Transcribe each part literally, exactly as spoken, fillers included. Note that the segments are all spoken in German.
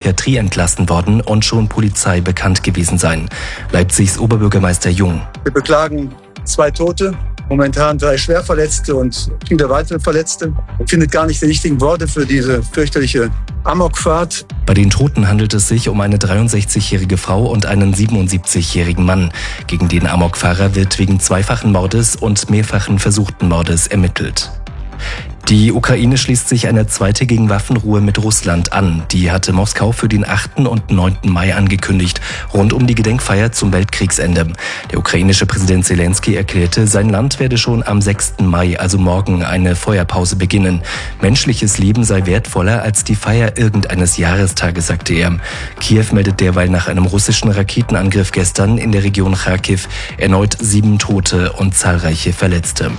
Psychiatrie entlassen worden und schon Polizei bekannt gewesen sein. Leipzigs Oberbürgermeister Jung. Wir beklagen zwei Tote, momentan drei Schwerverletzte und viele weitere Verletzte. Man findet gar nicht die richtigen Worte für diese fürchterliche Amokfahrt. Bei den Toten handelt es sich um eine dreiundsechzigjährige Frau und einen siebenundsiebzigjährigen Mann. Gegen den Amokfahrer wird wegen zweifachen Mordes und mehrfachen versuchten Mordes ermittelt. Die Ukraine schließt sich eine zweitägigen Waffenruhe mit Russland an. Die hatte Moskau für den achten und neunten Mai angekündigt, rund um die Gedenkfeier zum Weltkriegsende. Der ukrainische Präsident Zelensky erklärte, sein Land werde schon am sechsten Mai, also morgen, eine Feuerpause beginnen. Menschliches Leben sei wertvoller als die Feier irgendeines Jahrestages, sagte er. Kiew meldet derweil nach einem russischen Raketenangriff gestern in der Region Charkiw erneut sieben Tote und zahlreiche Verletzte.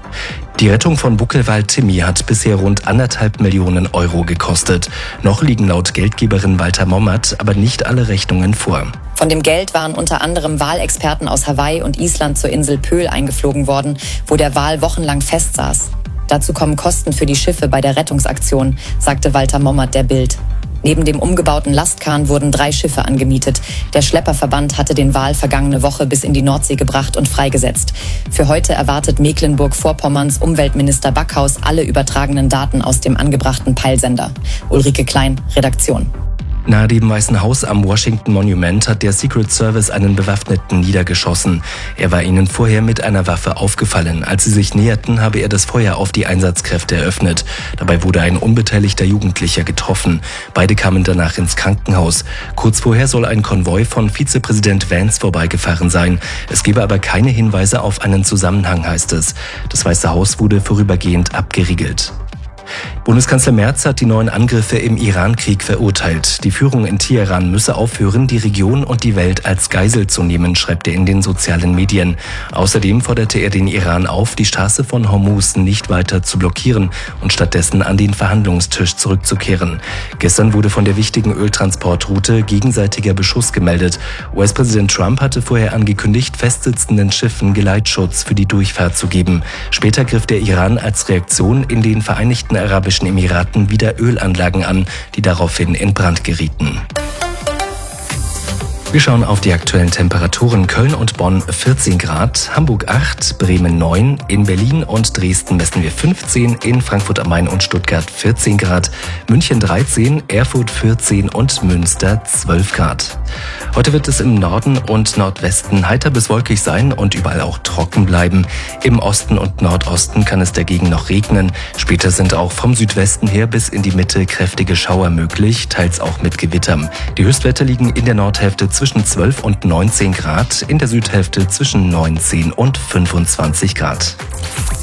Die Rettung von Buckelwald Timmy hat bisher rund anderthalb Millionen Euro gekostet. Noch liegen laut Geldgeberin Walter Mommert aber nicht alle Rechnungen vor. Von dem Geld waren unter anderem Walexperten aus Hawaii und Island zur Insel Pöhl eingeflogen worden, wo der Wal wochenlang festsaß. Dazu kommen Kosten für die Schiffe bei der Rettungsaktion, sagte Walter Mommert der Bild. Neben dem umgebauten Lastkahn wurden drei Schiffe angemietet. Der Schlepperverband hatte den Wal vergangene Woche bis in die Nordsee gebracht und freigesetzt. Für heute erwartet Mecklenburg-Vorpommerns Umweltminister Backhaus alle übertragenen Daten aus dem angebrachten Peilsender. Ulrike Klein, Redaktion. Nahe dem Weißen Haus am Washington Monument hat der Secret Service einen Bewaffneten niedergeschossen. Er war ihnen vorher mit einer Waffe aufgefallen. Als sie sich näherten, habe er das Feuer auf die Einsatzkräfte eröffnet. Dabei wurde ein unbeteiligter Jugendlicher getroffen. Beide kamen danach ins Krankenhaus. Kurz vorher soll ein Konvoi von Vizepräsident Vance vorbeigefahren sein. Es gebe aber keine Hinweise auf einen Zusammenhang, heißt es. Das Weiße Haus wurde vorübergehend abgeriegelt. Bundeskanzler Merz hat die neuen Angriffe im Iran-Krieg verurteilt. Die Führung in Teheran müsse aufhören, die Region und die Welt als Geisel zu nehmen, schreibt er in den sozialen Medien. Außerdem forderte er den Iran auf, die Straße von Hormuz nicht weiter zu blockieren und stattdessen an den Verhandlungstisch zurückzukehren. Gestern wurde von der wichtigen Öltransportroute gegenseitiger Beschuss gemeldet. U S-Präsident Trump hatte vorher angekündigt, festsitzenden Schiffen Geleitschutz für die Durchfahrt zu geben. Später griff der Iran als Reaktion in den Vereinigten Arabischen Emiraten wieder Ölanlagen an, die daraufhin in Brand gerieten. Wir schauen auf die aktuellen Temperaturen. Köln und Bonn vierzehn Grad, Hamburg acht, Bremen neun, in Berlin und Dresden messen wir fünfzehn, in Frankfurt am Main und Stuttgart vierzehn Grad, München dreizehn, Erfurt vierzehn und Münster zwölf Grad. Heute wird es im Norden und Nordwesten heiter bis wolkig sein und überall auch trocken bleiben. Im Osten und Nordosten kann es dagegen noch regnen. Später sind auch vom Südwesten her bis in die Mitte kräftige Schauer möglich, teils auch mit Gewittern. Die Höchstwerte liegen in der Nordhälfte zwischen zwölf und neunzehn Grad, in der Südhälfte zwischen neunzehn und fünfundzwanzig Grad.